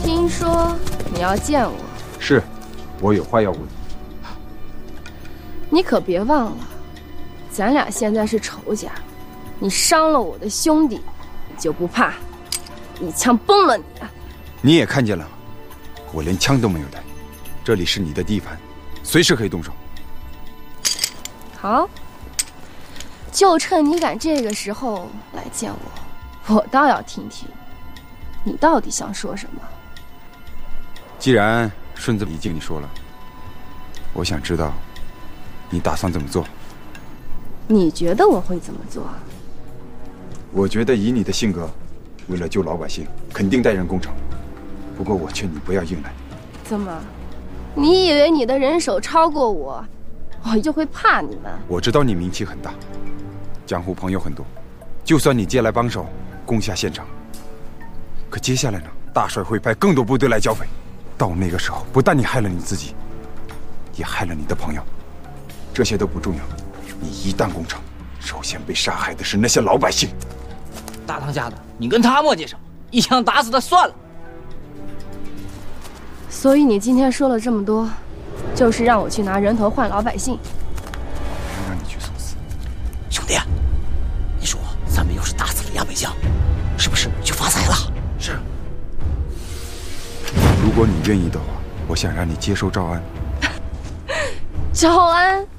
听说你要见我？ 是，我有话要问。 你可别忘了，咱俩现在是仇家，你伤了我的兄弟，你就不怕一枪崩了你啊？ 你也看见了，我连枪都没有带，这里是你的地盘，随时可以动手。 好，就趁你敢这个时候来见我，我倒要听听，你到底想说什么。 既然顺子已经跟你说了，我想知道你打算怎么做。 你觉得我会怎么做？ 我觉得以你的性格，为了救老百姓，肯定带人攻城。不过我劝你不要硬来。 怎么，你以为你的人手超过我，我就会怕你们？ 我知道你名气很大，江湖朋友很多，就算你借来帮手攻下县城，可接下来呢？大帅会派更多部队来剿匪，到那个时候，不但你害了你自己，也害了你的朋友。这些都不重要，你一旦攻城，首先被杀害的是那些老百姓。 大当家的，你跟他磨叽什么？一枪打死他算了。 所以你今天说了这么多，就是让我去拿人头换老百姓？ 让你去送死。 兄弟，你说咱们要是打死了杨北江，是不是就发财了？是。 如果你愿意的话，我想让你接受诏安。 招安？